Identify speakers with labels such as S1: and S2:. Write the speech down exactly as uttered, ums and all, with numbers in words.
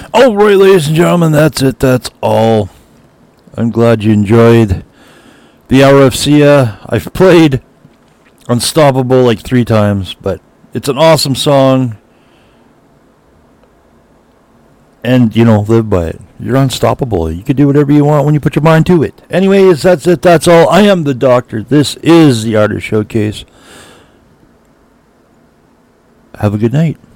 S1: All right, ladies and gentlemen, that's it. That's all. I'm glad you enjoyed the R F C. I've played Unstoppable like three times, but it's an awesome song. And, you know, live by it. You're unstoppable. You can do whatever you want when you put your mind to it. Anyways, that's it. That's all. I am the Doctor. This is the Artist Showcase. Have a good night.